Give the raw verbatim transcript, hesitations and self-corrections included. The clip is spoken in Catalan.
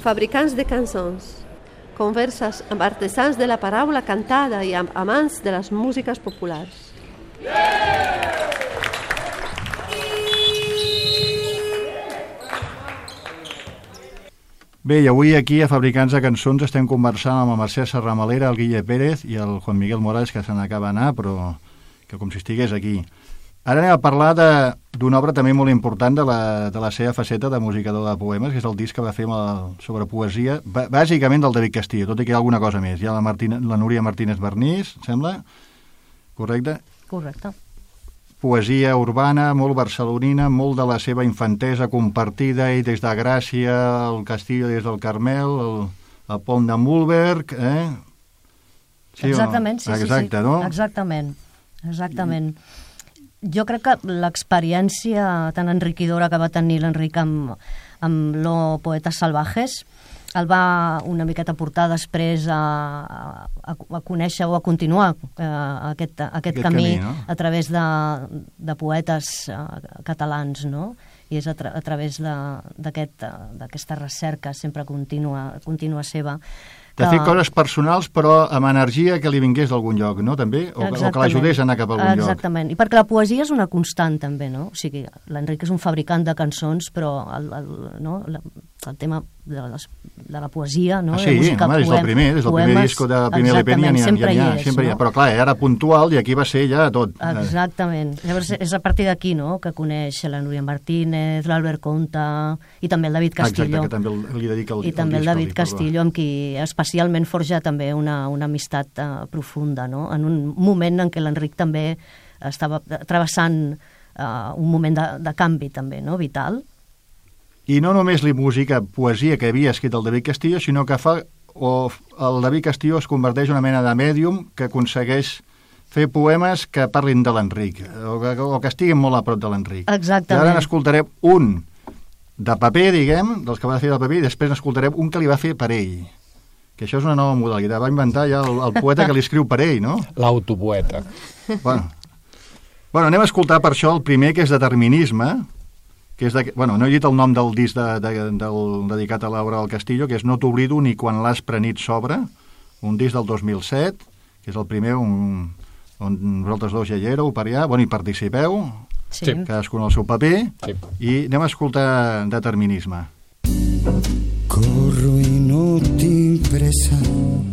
Fabricants de cançons. Converses amb artesans de la paraula cantada i amb amants de les músiques populars. Bé, i avui aquí a Fabricants de Cançons estem conversant amb el Mercè Serramalera, el Guille Pérez i el Juan Miguel Morales, que se n'acaba d'anar, però que com si estigués aquí. Ara anem a parlar d'una obra també molt important de la, de la seva faceta de musicador de poemes, que és el disc que va fer el, sobre poesia, bàsicament del David Castillo, tot i que hi ha alguna cosa més. Hi ha la, Martina, la Núria Martínez Bernís, sembla? Correcte? Correcte. Poesia urbana, molt barcelonina, molt de la seva infantesa compartida, i des de Gràcia, el Castillo des del Carmel, el, el Pont de Mühlberg, eh? Sí, exactament, sí, Exacte, sí, sí. No? Exactament, exactament. Jo crec que l'experiència tan enriquidora que va tenir l'Enric amb, amb Lo Poetes Salvajes el va una miqueta portar després a, a, a conèixer o a continuar eh, aquest, aquest, aquest camí, camí no? A través de, de poetes eh, catalans, no? I és a, tra a través d'aquesta aquest, recerca sempre contínua, contínua seva. De fer coses personals, però amb energia que li vingués d'algun lloc, no?, també? O, o que l'ajudés a anar cap a algun Exactament. lloc. Exactament. I perquè la poesia és una constant, també, no? O sigui, l'Enric és un fabricant de cançons, però el, el, no? el tema de, les, de la poesia, no? Ah, sí, música, home, des del primer, des del poemes, primer disco de primer L P n'hi ha, sempre hi és, sempre hi ha. No? Però clar, era puntual i aquí va ser ja tot. Exactament. Llavors és a partir d'aquí, no?, que coneix la Núria Martínez, l'Albert Conta i també el David Castillo. Exacte, que també li dedica el, I també el, el David Castillo, amb qui especialment forja també una, una amistat uh, profunda, no?, en un moment en què l'Enric també estava travessant uh, un moment de, de canvi també, no?, vital. I no només li música, poesia que havia escrit el David Castillo, sinó que fa, o el David Castillo es converteix en una mena de mèdium que aconsegueix fer poemes que parlin de l'Enric, o que, o que estiguin molt a prop de l'Enric. Exactament. I ara n'escoltarem un de paper, diguem, dels que va fer de paper, i després n'escoltarem un que li va fer per ell. Que això és una nova modalitat. Va inventar ja el, el poeta que li escriu per ell, no? L'autopoeta. Bueno. bueno, anem a escoltar per això el primer, que és Determinisme, que és de, bueno, no he dit el nom del disc de, de, del, dedicat a l'obra del Castillo, que és No t'oblido ni quan l'aspra nit s'obre, un disc del dos mil set, que és el primer un, on vosaltres dos ja hi éreu per allà, bueno, hi participeu, sí. Cadascun el seu paper, sí. I anem a escoltar Determinisme. Corro y no tinc pressa